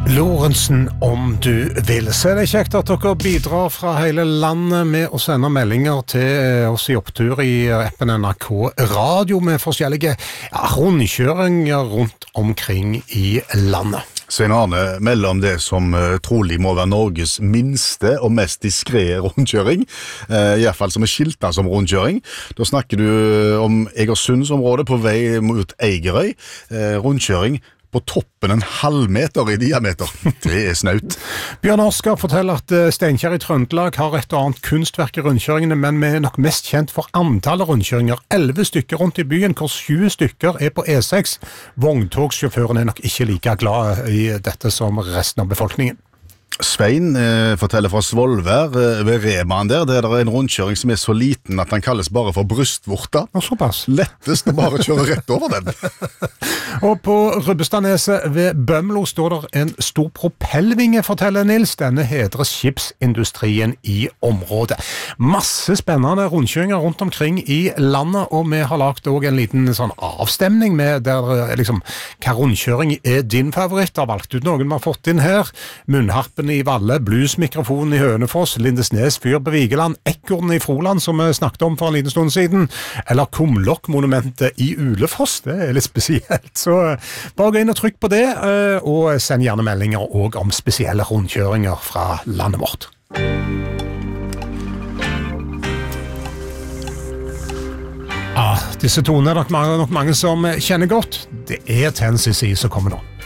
Lorentzen, om du vil. Så det kjekt at dere bidrar fra hele landet med å sende meldinger til oss i opptur i appen NRK Radio med forskjellige rundkjøringer rundt omkring i landet. Svein Arne melder om det som trolig må være Norges minste og mest diskrete rundkjøring, i hvert fall som skiltet som rundkjøring. Da snakker du om Egersundsområdet på vei mot Eigerøy, rundkjøring på toppen en halvmeter i diameter. Det snaut. Bjørn Oskar forteller at Steinkjer i Trøndelag har et og annet kunstverk i rundkjøringene, men vi er nok mest kjent for antallet rundkjøringer. 11 stykker rundt i byen, hvor 7 stykker er på E6. Vogntogsjåføren er nok ikke like glad i dette som resten av befolkningen. Svein forteller fra Svolvær ved Remaen der det er en rundkjøring som er så liten at den kalles bare for brystvorta. Og såpass. Lettest å bare kjøre rett over den. Og på Rubbestadneset ved Bømlo står der en stor propellvinge, forteller Nils. Denne hedrer skipsindustrien i området. Masse spennende rundkjøringer rundt omkring i landet, og vi har lagt også en liten sånn avstemning med der liksom, hva rundkjøring er din favoritt? Har valgt ut noen vi har fått inn her. Munnharpen i Valle, bluesmikrofonen i Hønefoss, Lindesnes fyr på Vigeland, Ekornen i Froland, som vi snakket om for en liten stund siden, eller Kumlokk-monumentet i Ulefoss. Det er litt spesielt, så bare gå inn og trykk på det, og send gjerne meldinger også om spesielle rundkjøringer fra landet vårt. Disse tonene er nok mange som kjenner godt. Det er Tennessee som kommer nå.